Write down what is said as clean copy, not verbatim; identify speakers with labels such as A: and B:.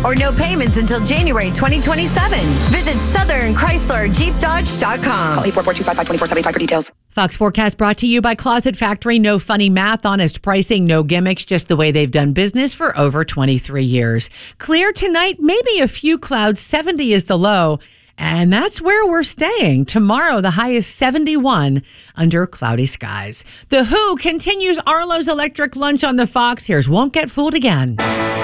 A: or no payments until January 2027. Visit SouthernChryslerJeepDodge.com.
B: Call 844-255-2475 for details.
C: Fox Forecast brought to you by Closet Factory. No funny math, honest pricing, no gimmicks, just the way they've done business for over 23 years. Clear tonight, maybe a few clouds, 70 is the low. And that's where we're staying. Tomorrow, the high is 71 under cloudy skies. The Who continues Arlo's Electric Lunch on the Fox. Here's Won't Get Fooled Again.